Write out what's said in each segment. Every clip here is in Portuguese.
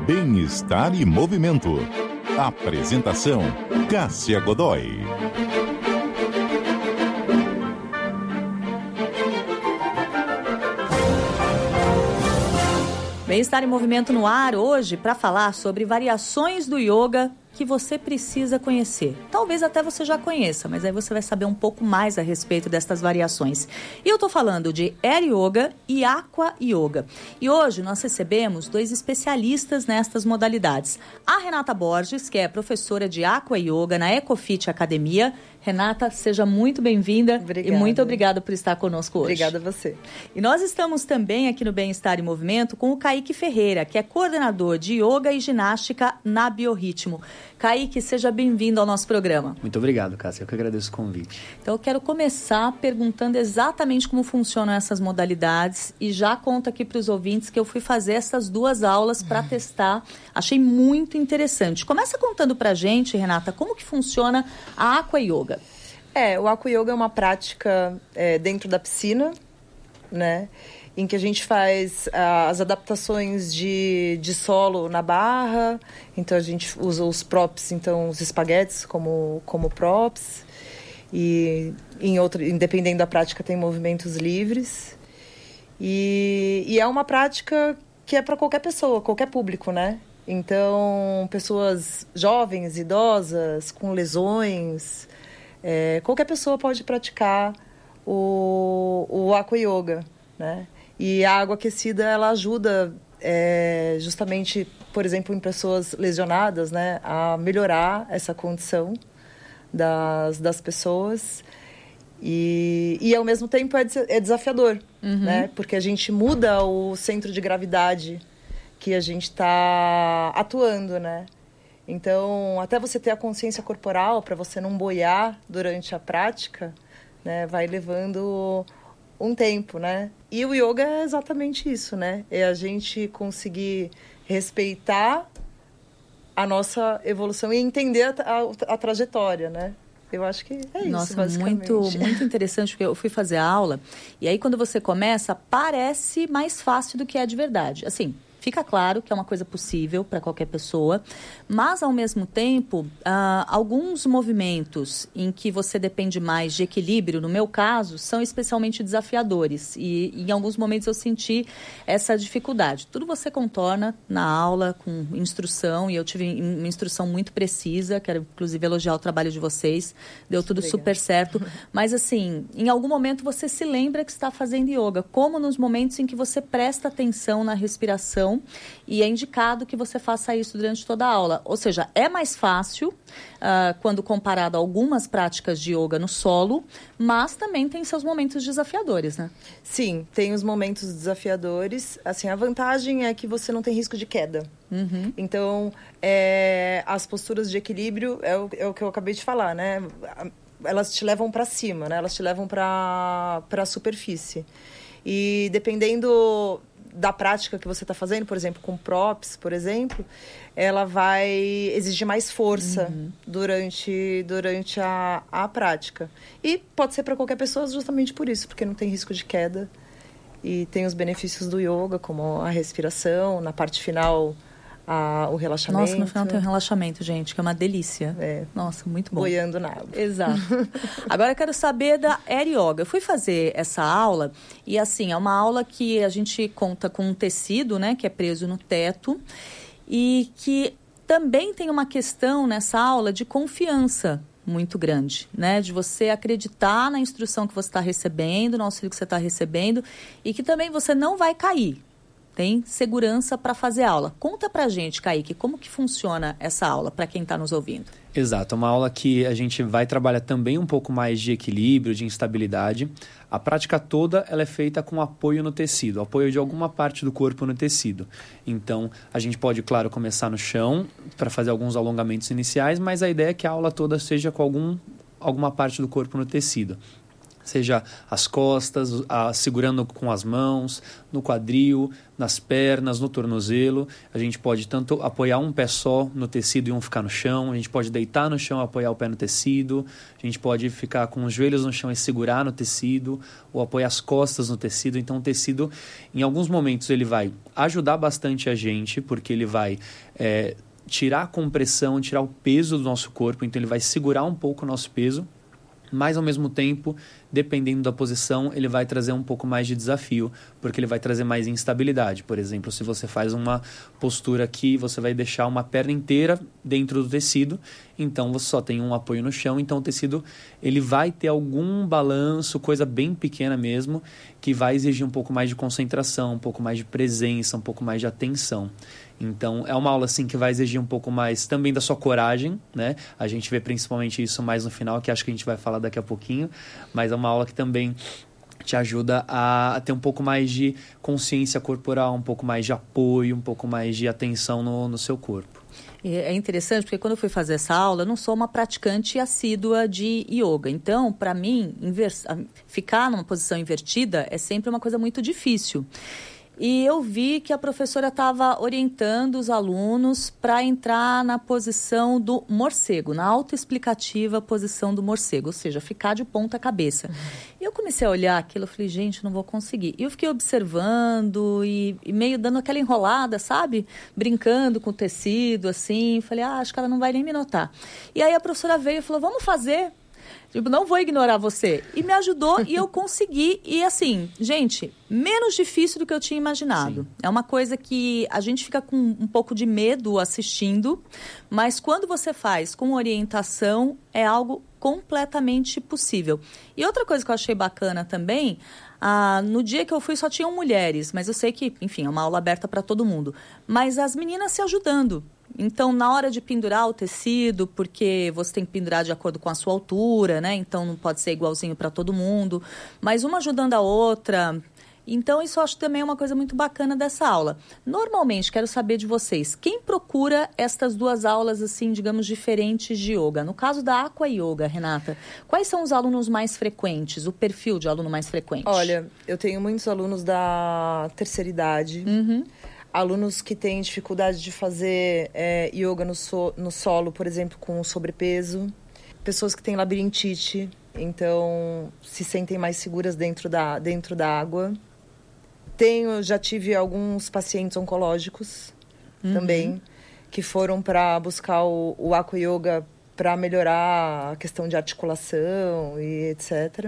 Bem-estar e movimento. Apresentação: Cássia Godoy. Bem-estar e movimento no ar hoje para falar sobre variações do yoga que você precisa conhecer. Talvez até você já conheça, mas aí você vai saber um pouco mais a respeito destas variações. E eu estou falando de Air Yoga e Aqua Yoga. E hoje nós recebemos dois especialistas nestas modalidades. A Renata Borges, que é professora de Aqua Yoga na Ecofit Academia. Renata, seja muito bem-vinda. Obrigada. E muito obrigada por estar conosco hoje. Obrigada a você. E nós estamos também aqui no Bem-Estar e Movimento com o Kaique Ferreira, que é coordenador de Yoga e Ginástica na Biorritmo. Kaique, seja bem-vindo ao nosso programa. Muito obrigado, Cássia. Eu que agradeço o convite. Então, eu quero começar perguntando exatamente como funcionam essas modalidades e já conto aqui para os ouvintes que eu fui fazer essas duas aulas para testar. Achei muito interessante. Começa contando para a gente, Renata, como que funciona a Aqua Yoga. O Aqua Yoga é uma prática dentro da piscina, né? Em que a gente faz as adaptações de solo na barra. Então, a gente usa os props, então os espaguetes como props. E dependendo da prática, tem movimentos livres. E é uma prática que é para qualquer pessoa, qualquer público, né? Então, pessoas jovens, idosas, com lesões, qualquer pessoa pode praticar o Aqua Yoga, né? E a água aquecida, ela ajuda justamente, por exemplo, em pessoas lesionadas, né, a melhorar essa condição das pessoas. E ao mesmo tempo é desafiador, né? Porque a gente muda o centro de gravidade que a gente está atuando, né? Então, até você ter a consciência corporal, para você não boiar durante a prática, né, vai levando um tempo, né? E o yoga é exatamente isso, né? É a gente conseguir respeitar a nossa evolução e entender a trajetória, né? Eu acho que é isso, Nossa, basicamente. muito interessante, porque eu fui fazer a aula e aí quando você começa, parece mais fácil do que é de verdade. Assim, fica claro que é uma coisa possível para qualquer pessoa, mas, ao mesmo tempo, alguns movimentos em que você depende mais de equilíbrio, no meu caso, são especialmente desafiadores. E em alguns momentos eu senti essa dificuldade. Tudo você contorna na aula, com instrução, e eu tive uma instrução muito precisa, quero, inclusive, elogiar o trabalho de vocês. Deu tudo super certo. Mas, assim, em algum momento você se lembra que está fazendo yoga, como nos momentos em que você presta atenção na respiração. E é indicado que você faça isso durante toda a aula. Ou seja, é mais fácil quando comparado a algumas práticas de yoga no solo, mas também tem seus momentos desafiadores, né? Sim, tem os momentos desafiadores. Assim, a vantagem é que você não tem risco de queda. Então, as posturas de equilíbrio é o que eu acabei de falar, né? Elas te levam para cima, né? Elas te levam para a superfície. E dependendo da prática que você está fazendo, por exemplo, com props, por exemplo, ela vai exigir mais força durante a prática. E pode ser para qualquer pessoa justamente por isso, porque não tem risco de queda. E tem os benefícios do yoga, como a respiração, na parte final, o relaxamento. Nossa, no final tem um relaxamento, gente, que é uma delícia. Nossa, muito bom. Boiando na água. Exato. Agora eu quero saber da Air Yoga. Eu fui fazer essa aula e, assim, é uma aula que a gente conta com um tecido, né, que é preso no teto e que também tem uma questão nessa aula de confiança muito grande, né? De você acreditar na instrução que você está recebendo, no auxílio que você está recebendo e que também você não vai cair. Tem segurança para fazer aula. Conta pra gente, Kaique, como que funciona essa aula para quem está nos ouvindo? Exato, é uma aula que a gente vai trabalhar também um pouco mais de equilíbrio, de instabilidade. A prática toda ela é feita com apoio no tecido, apoio de alguma parte do corpo no tecido. Então, a gente pode, claro, começar no chão para fazer alguns alongamentos iniciais, mas a ideia é que a aula toda seja com alguma parte do corpo no tecido. seja as costas, segurando com as mãos, no quadril, nas pernas, no tornozelo. A gente pode tanto apoiar um pé só no tecido e um ficar no chão. A gente pode deitar no chão e apoiar o pé no tecido. A gente pode ficar com os joelhos no chão e segurar no tecido, ou apoiar as costas no tecido. Então, o tecido, em alguns momentos, ele vai ajudar bastante a gente, porque ele vai tirar a compressão, tirar o peso do nosso corpo. Então, ele vai segurar um pouco o nosso peso. Mas, ao mesmo tempo, dependendo da posição, ele vai trazer um pouco mais de desafio, porque ele vai trazer mais instabilidade. Por exemplo, se você faz uma postura aqui, você vai deixar uma perna inteira dentro do tecido, então você só tem um apoio no chão, então o tecido ele vai ter algum balanço, coisa bem pequena mesmo, que vai exigir um pouco mais de concentração, um pouco mais de presença, um pouco mais de atenção. Então, é uma aula assim que vai exigir um pouco mais também da sua coragem, né? A gente vê principalmente isso mais no final, que acho que a gente vai falar daqui a pouquinho, mas é uma aula que também te ajuda a ter um pouco mais de consciência corporal, um pouco mais de apoio, um pouco mais de atenção no seu corpo. É interessante porque quando eu fui fazer essa aula, eu não sou uma praticante assídua de yoga. Então, para mim, ficar numa posição invertida é sempre uma coisa muito difícil. E eu vi que a professora estava orientando os alunos para entrar na posição do morcego, na autoexplicativa posição do morcego, ou seja, ficar de ponta cabeça. E eu comecei a olhar aquilo, eu falei, gente, não vou conseguir. E eu fiquei observando e meio dando aquela enrolada, sabe? Brincando com o tecido, assim. Falei, acho que ela não vai nem me notar. E aí a professora veio e falou, vamos fazer. Tipo, não vou ignorar você. E me ajudou e eu consegui. E assim, gente, menos difícil do que eu tinha imaginado. Sim. É uma coisa que a gente fica com um pouco de medo assistindo, mas quando você faz com orientação, é algo completamente possível. E outra coisa que eu achei bacana também, no dia que eu fui só tinham mulheres, mas eu sei que, enfim, é uma aula aberta para todo mundo. Mas as meninas se ajudando. Então, na hora de pendurar o tecido, porque você tem que pendurar de acordo com a sua altura, né? Então, não pode ser igualzinho para todo mundo. Mas uma ajudando a outra. Então, isso eu acho também uma coisa muito bacana dessa aula. Normalmente, quero saber de vocês, quem procura estas duas aulas, assim, digamos, diferentes de yoga? No caso da Aqua Yoga, Renata, quais são os alunos mais frequentes, o perfil de aluno mais frequente? Olha, eu tenho muitos alunos da terceira idade. Alunos que têm dificuldade de fazer yoga no solo, por exemplo, com sobrepeso. Pessoas que têm labirintite, então se sentem mais seguras dentro da água. Já tive alguns pacientes oncológicos também, que foram para buscar o Aqua Yoga para melhorar a questão de articulação e etc.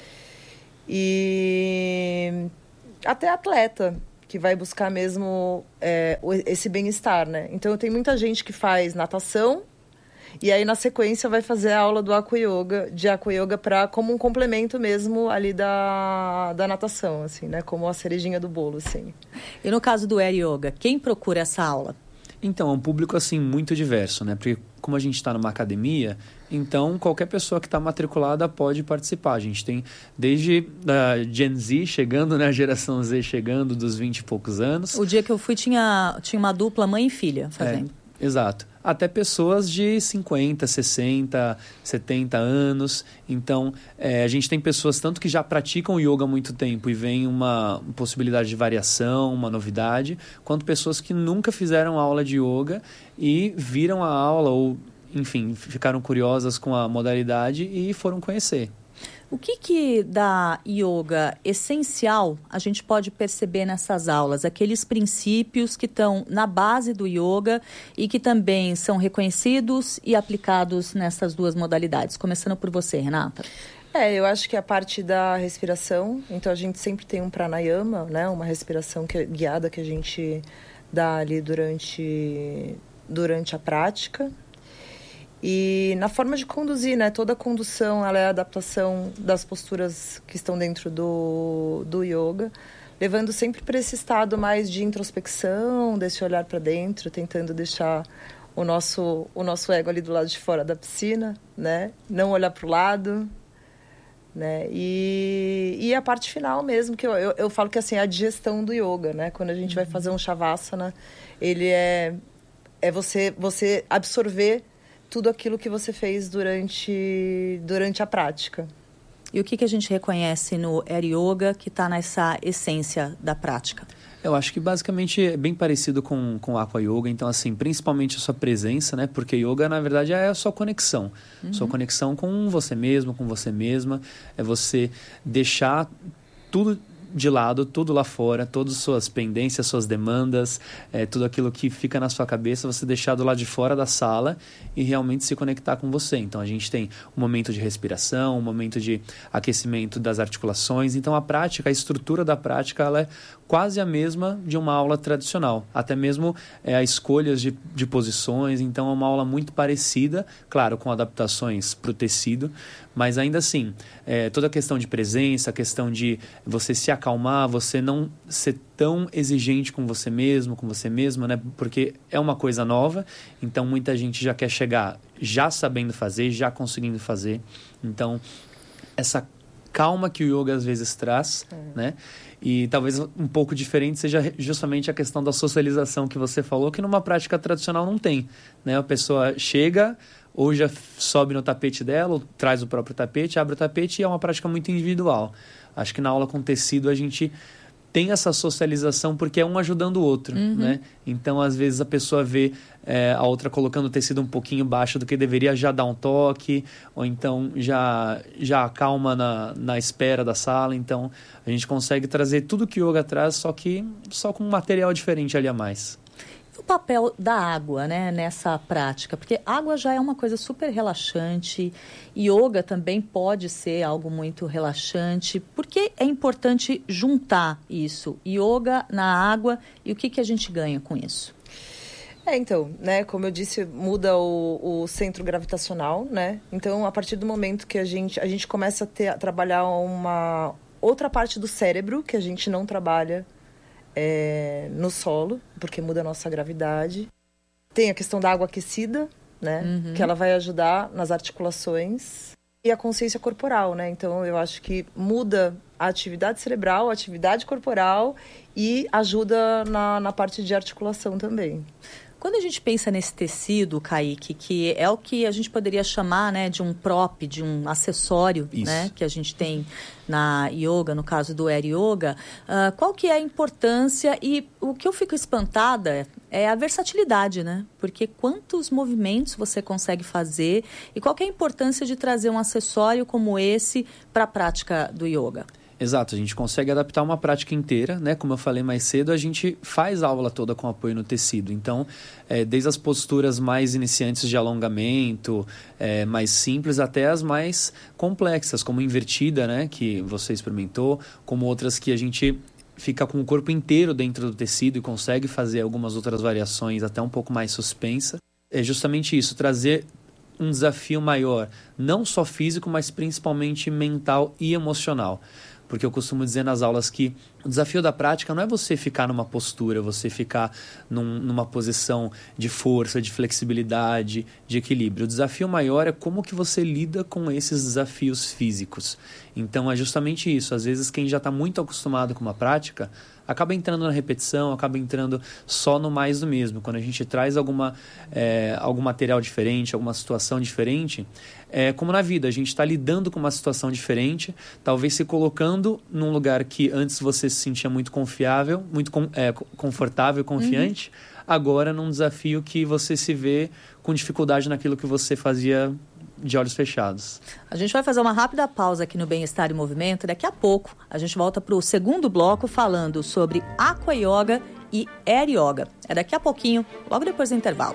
E até atleta, que vai buscar mesmo esse bem-estar, né? Então, eu tenho muita gente que faz natação e aí, na sequência, vai fazer a aula do Aqua Yoga, como um complemento mesmo ali da natação, assim, né? Como a cerejinha do bolo, assim. E no caso do Air Yoga, quem procura essa aula? Então, é um público, assim, muito diverso, né? Porque como a gente está numa academia, então qualquer pessoa que está matriculada pode participar. A gente tem desde a Gen Z chegando, né? A geração Z chegando dos 20 e poucos anos. O dia que eu fui tinha uma dupla mãe e filha fazendo. Exato. Até pessoas de 50, 60, 70 anos. Então, a gente tem pessoas tanto que já praticam yoga há muito tempo e vem uma possibilidade de variação, uma novidade, quanto pessoas que nunca fizeram aula de yoga e viram a aula ou, enfim, ficaram curiosas com a modalidade e foram conhecer. O que da yoga essencial a gente pode perceber nessas aulas? Aqueles princípios que estão na base do yoga e que também são reconhecidos e aplicados nessas duas modalidades. Começando por você, Renata. Eu acho que a parte da respiração, então a gente sempre tem um pranayama, né? Uma respiração guiada que a gente dá ali durante a prática. E na forma de conduzir, né? Toda a condução, ela é a adaptação das posturas que estão dentro do yoga, levando sempre para esse estado mais de introspecção, desse olhar para dentro, tentando deixar o nosso ego ali do lado de fora da piscina, né? Não olhar para o lado, né? E a parte final mesmo, que eu falo que assim, é a digestão do yoga, né? Quando a gente vai fazer um shavasana, ele é você absorver tudo aquilo que você fez durante a prática. E o que a gente reconhece no Air Yoga que está nessa essência da prática? Eu acho que basicamente é bem parecido com Aqua Yoga, então assim, principalmente a sua presença, né? Porque Yoga, na verdade, é a sua conexão. Sua conexão com você mesmo, com você mesma, é você deixar tudo de lado, tudo lá fora, todas as suas pendências, suas demandas, tudo aquilo que fica na sua cabeça, você deixar do lado de fora da sala e realmente se conectar com você. Então a gente tem um momento de respiração, um momento de aquecimento das articulações. Então a prática, a estrutura da prática, ela é quase a mesma de uma aula tradicional, até mesmo as escolhas de posições. Então é uma aula muito parecida, claro, com adaptações para o tecido, mas ainda assim, toda a questão de presença, a questão de você se acalmar, você não ser tão exigente com você mesmo, com você mesma, né? Porque é uma coisa nova, então muita gente já quer chegar já sabendo fazer, já conseguindo fazer. Então, essa calma que o yoga às vezes traz, né? E talvez um pouco diferente seja justamente a questão da socialização que você falou, que numa prática tradicional não tem, né? A pessoa chega ou já sobe no tapete dela, ou traz o próprio tapete, abre o tapete, e é uma prática muito individual. Acho que na aula com tecido a gente tem essa socialização porque é um ajudando o outro, né? Então, às vezes, a pessoa vê a outra colocando o tecido um pouquinho baixo do que deveria, já dá um toque, ou então já acalma na espera da sala. Então, a gente consegue trazer tudo que o yoga traz, só com um material diferente ali a mais. O papel da água, né, nessa prática, porque água já é uma coisa super relaxante, yoga também pode ser algo muito relaxante. Por que é importante juntar isso, yoga na água, e o que a gente ganha com isso? Então, né, como eu disse, muda o centro gravitacional, né? Então, a partir do momento que a gente começa a trabalhar uma outra parte do cérebro que a gente não trabalha no solo, porque muda a nossa gravidade. Tem a questão da água aquecida, né? Que ela vai ajudar nas articulações. E a consciência corporal, né? Então, eu acho que muda a atividade cerebral, a atividade corporal e ajuda na parte de articulação também. Quando a gente pensa nesse tecido, Kaique, que é o que a gente poderia chamar, né, de um prop, de um acessório, né, que a gente tem na yoga, no caso do Air Yoga, qual que é a importância? E o que eu fico espantada é a versatilidade, né? Porque quantos movimentos você consegue fazer e qual que é a importância de trazer um acessório como esse para a prática do yoga? Exato, a gente consegue adaptar uma prática inteira, né? Como eu falei mais cedo, a gente faz a aula toda com apoio no tecido. Então, desde as posturas mais iniciantes de alongamento, mais simples, até as mais complexas, como invertida, né? Que você experimentou, como outras que a gente fica com o corpo inteiro dentro do tecido e consegue fazer algumas outras variações até um pouco mais suspensa. É justamente isso, trazer um desafio maior, não só físico, mas principalmente mental e emocional. Porque eu costumo dizer nas aulas que o desafio da prática não é você ficar numa postura, você ficar numa posição de força, de flexibilidade, de equilíbrio. O desafio maior é como que você lida com esses desafios físicos. Então é justamente isso. Às vezes quem já está muito acostumado com uma prática acaba entrando na repetição, acaba entrando só no mais do mesmo. Quando a gente traz algum material diferente, alguma situação diferente, como na vida, a gente está lidando com uma situação diferente, talvez se colocando num lugar que antes você se sentia muito confiável, muito confortável e confiante, agora num desafio que você se vê com dificuldade naquilo que você fazia de olhos fechados. A gente vai fazer uma rápida pausa aqui no Bem-Estar em Movimento. Daqui a pouco a gente volta para o segundo bloco falando sobre Aqua Yoga e Air Yoga. É daqui a pouquinho, logo depois do intervalo.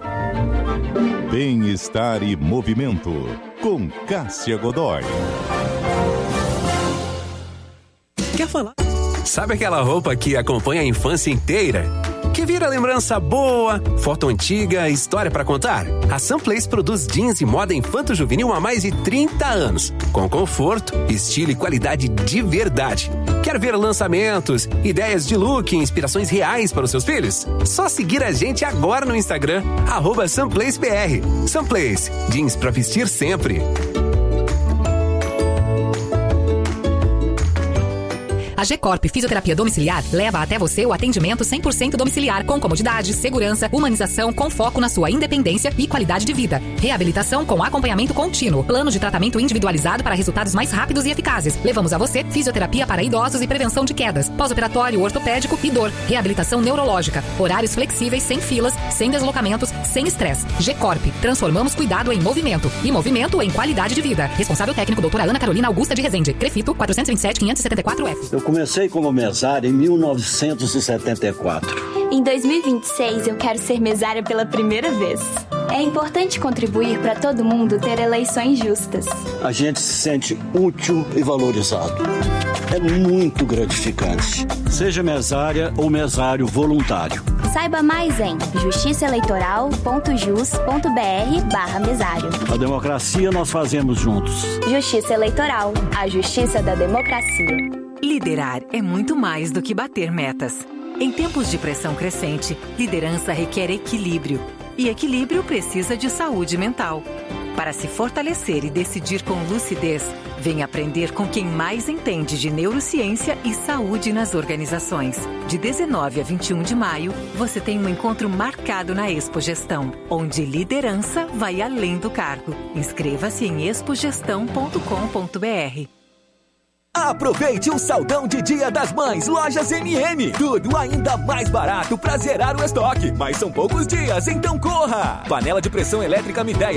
Bem-Estar e Movimento, com Cássia Godoy. Quer falar? Sabe aquela roupa que acompanha a infância inteira? Que vira lembrança boa, foto antiga, história pra contar? A Sunplace produz jeans e moda infanto-juvenil há mais de 30 anos, com conforto, estilo e qualidade de verdade. Quer ver lançamentos, ideias de look e inspirações reais para os seus filhos? Só seguir a gente agora no Instagram, @SunplaceBR. Sunplace, jeans pra vestir sempre. A G-Corp Fisioterapia Domiciliar leva até você o atendimento 100% domiciliar, com comodidade, segurança, humanização, com foco na sua independência e qualidade de vida. Reabilitação com acompanhamento contínuo. Plano de tratamento individualizado para resultados mais rápidos e eficazes. Levamos a você fisioterapia para idosos e prevenção de quedas. Pós-operatório ortopédico e dor. Reabilitação neurológica. Horários flexíveis, sem filas, sem deslocamentos, sem estresse. G-Corp. Transformamos cuidado em movimento. E movimento em qualidade de vida. Responsável técnico, doutora Ana Carolina Augusta de Rezende. Crefito 427-574F. Eu comecei como mesária em 1974. Em 2026, eu quero ser mesária pela primeira vez. É importante contribuir para todo mundo ter eleições justas. A gente se sente útil e valorizado. É muito gratificante. Seja mesária ou mesário voluntário. Saiba mais em justiçaeleitoral.jus.br/mesário. A democracia nós fazemos juntos. Justiça Eleitoral, a justiça da democracia. Liderar é muito mais do que bater metas. Em tempos de pressão crescente, liderança requer equilíbrio. E equilíbrio precisa de saúde mental. Para se fortalecer e decidir com lucidez, venha aprender com quem mais entende de neurociência e saúde nas organizações. De 19 a 21 de maio, você tem um encontro marcado na Expo Gestão, onde liderança vai além do cargo. Inscreva-se em expogestão.com.br. Aproveite o saldão de Dia das Mães Lojas MM. Tudo ainda mais barato pra zerar o estoque. Mas são poucos dias, então corra! Panela de pressão elétrica Midea